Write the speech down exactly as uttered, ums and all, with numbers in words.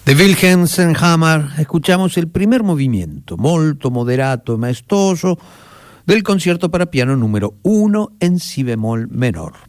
De Wilhelm Hammer escuchamos el primer movimiento, molto moderato e maestoso, del concierto para piano número uno en si bemol menor.